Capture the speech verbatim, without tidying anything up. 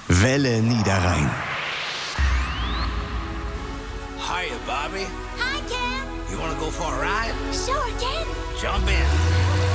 Welle Niederrhein. Hiya, Bobby. Hi, Ken. You want to go for a ride? Sure, Ken. Jump in.